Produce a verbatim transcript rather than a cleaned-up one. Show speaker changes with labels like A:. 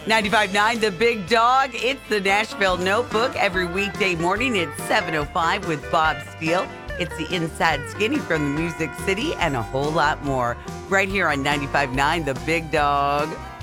A: ninety-five point nine The Big Dog. It's the Nashville Notebook every weekday morning at seven oh five with Bob Steele. It's the Inside Skinny from the Music City and a whole lot more right here on ninety-five point nine The Big Dog.